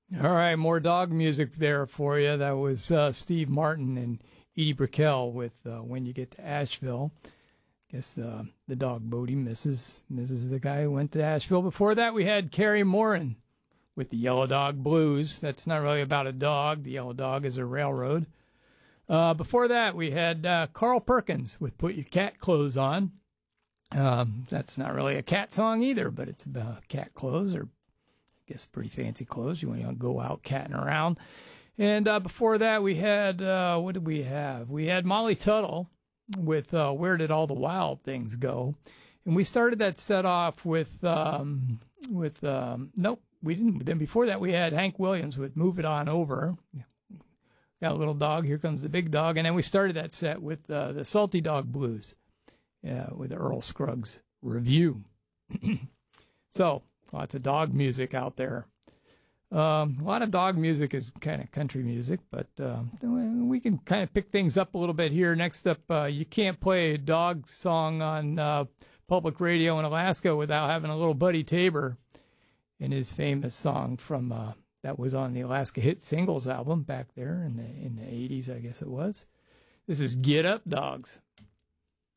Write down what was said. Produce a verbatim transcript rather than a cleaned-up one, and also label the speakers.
Speaker 1: All right, more dog music there for you. That was uh, Steve Martin and Edie Brickell with uh, When You Get to Asheville. Guess uh, the dog Bodie misses, misses the guy who went to Asheville. Before that, we had Carrie Morin with the Yellow Dog Blues. That's not really about a dog. The Yellow Dog is a railroad. Uh, before that, we had uh, Carl Perkins with Put Your Cat Clothes On. Um, that's not really a cat song either, but it's about cat clothes, or I guess pretty fancy clothes. You want to go out catting around. And uh, before that, we had, uh, what did we have? We had Molly Tuttle with uh, Where Did All the Wild Things Go? And we started that set off with, um, with um, nope, we didn't. Then before that, we had Hank Williams with Move It On Over. Got a little dog, here comes the big dog. And then we started that set with uh, the Salty Dog Blues. Yeah, with Earl Scruggs Review. So, lots of dog music out there. Um, a lot of dog music is kind of country music, but uh, we can kind of pick things up a little bit here. Next up, uh, you can't play a dog song on uh, public radio in Alaska without having a little Buddy Tabor and his famous song from uh, that was on the Alaska Hit Singles album back there in the in the eighties, I guess it was. This is Get Up, Dogs.